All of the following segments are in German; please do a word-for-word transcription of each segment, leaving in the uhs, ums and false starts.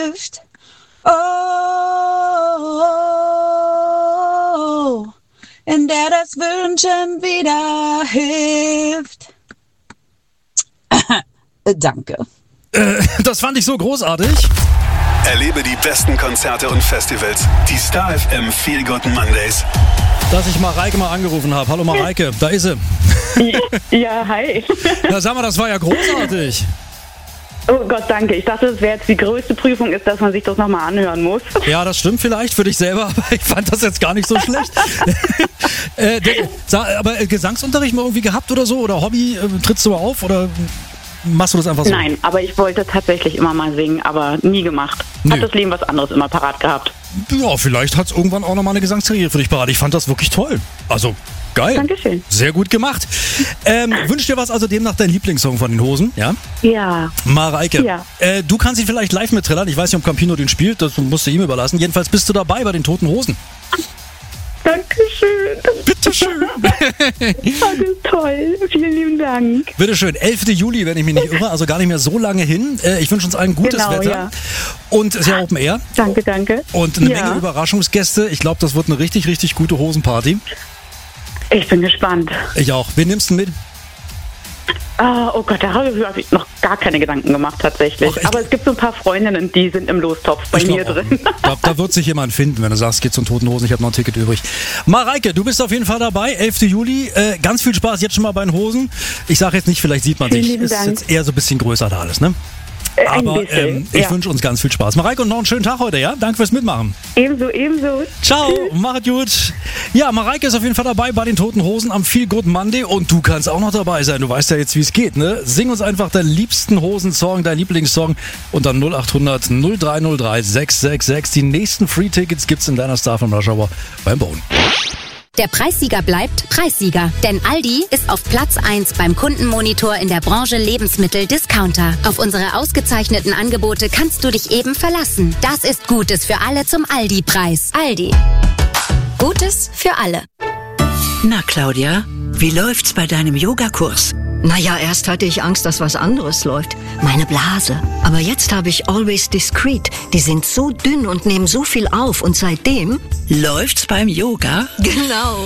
Oh, in der das Wünschen wieder hilft. Danke. Äh, das fand ich so großartig. Erlebe die besten Konzerte und Festivals. Die Star F M Feel Good Mondays. Dass ich Mareike mal angerufen habe. Hallo Mareike, da ist sie. Ja, hi. Na sag mal, das war ja großartig. Oh Gott, danke. Ich dachte, das wäre jetzt die größte Prüfung, ist, dass man sich das nochmal anhören muss. Ja, das stimmt vielleicht für dich selber, aber ich fand das jetzt gar nicht so schlecht. äh, der, aber Gesangsunterricht mal irgendwie gehabt oder so? Oder Hobby? Äh, trittst du mal auf oder machst du das einfach so? Nein, aber ich wollte tatsächlich immer mal singen, aber nie gemacht. Nö. Hat das Leben was anderes immer parat gehabt. Ja, vielleicht hat es irgendwann auch nochmal eine Gesangskarriere für dich parat. Ich fand das wirklich toll. Also, geil. Dankeschön. Sehr gut gemacht. Ähm, wünsch dir was also demnach dein Lieblingssong von den Hosen, ja? Ja. Mareike, Ja. äh, du kannst ihn vielleicht live mittrillern. Ich weiß nicht, ob Campino den spielt, das musst du ihm überlassen. Jedenfalls bist du dabei bei den Toten Hosen. Dankeschön. Bitteschön. Das ist toll. Vielen lieben Dank. Bitteschön. elften Juli, wenn ich mich nicht irre, also gar nicht mehr so lange hin. Äh, ich wünsche uns allen gutes Genau, Wetter. ja. Und es ist ja Open Air. Danke, danke. Und eine Ja. Menge Überraschungsgäste. Ich glaube, das wird eine richtig, richtig gute Hosenparty. Ich bin gespannt. Ich auch. Wen nimmst du mit? Ah, oh Gott, darüber habe ich noch gar keine Gedanken gemacht tatsächlich. Ach, echt? Aber es gibt so ein paar Freundinnen, die sind im Lostopf bei Ich mir glaub auch. drin. Da, da wird sich jemand finden, wenn du sagst, geht zum Toten Hosen, ich habe noch ein Ticket übrig. Mareike, du bist auf jeden Fall dabei, elften Juli. Äh, ganz viel Spaß jetzt schon mal bei den Hosen. Ich sage jetzt nicht, vielleicht sieht man Vielen dich. lieben Ist Dank. jetzt eher so ein bisschen größer da alles, ne? Äh, ein Aber bisschen, ähm, ich ja. wünsche uns ganz viel Spaß. Mareike, und noch einen schönen Tag heute, ja? Danke fürs Mitmachen. Ebenso, ebenso. Ciao, macht gut. Ja, Mareike ist auf jeden Fall dabei bei den Toten Hosen am Feel Good Monday und du kannst auch noch dabei sein. Du weißt ja jetzt, wie es geht, ne? Sing uns einfach deinen liebsten Hosensong, deinen Lieblingssong und dann null acht hundert null drei null drei sechs sechs sechs. Die nächsten Free-Tickets gibt's in deiner Star von Rush Hour beim Bone. Der Preissieger bleibt Preissieger, denn Aldi ist auf Platz eins beim Kundenmonitor in der Branche Lebensmittel-Discounter. Auf unsere ausgezeichneten Angebote kannst du dich eben verlassen. Das ist Gutes für alle zum Aldi-Preis. Aldi. Gutes für alle. Na, Claudia, wie läuft's bei deinem Yogakurs? Naja, erst hatte ich Angst, dass was anderes läuft. Meine Blase. Aber jetzt habe ich Always Discreet. Die sind so dünn und nehmen so viel auf. Und seitdem... Läuft's beim Yoga? Genau.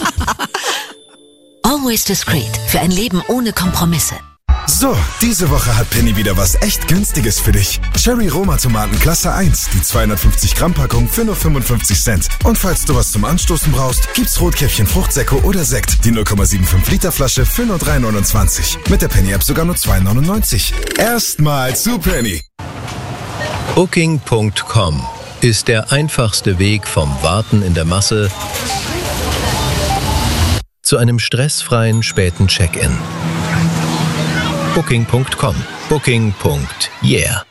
Always Discreet. Für ein Leben ohne Kompromisse. So, diese Woche hat Penny wieder was echt Günstiges für dich. Cherry Roma Tomaten Klasse eins, die zweihundertfünfzig Gramm Packung für nur fünfundfünfzig Cent. Und falls du was zum Anstoßen brauchst, gibt's Rotkäppchen Fruchtsäcke oder Sekt, die null Komma fünfundsiebzig Liter Flasche für nur drei neunundzwanzig. Mit der Penny App sogar nur zwei neunundneunzig. Erstmal zu Penny. Booking Punkt com ist der einfachste Weg vom Warten in der Masse zu einem stressfreien späten Check-in. Booking Punkt com. Booking. Yeah.